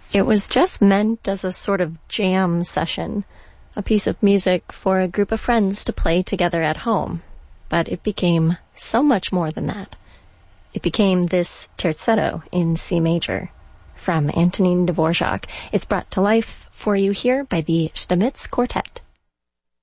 It was just meant as a sort of jam session, a piece of music for a group of friends to play together at home. But it became so much more than that. It became this terzetto in C major from Antonin Dvorak. It's brought to life for you here by the Stamitz Quartet.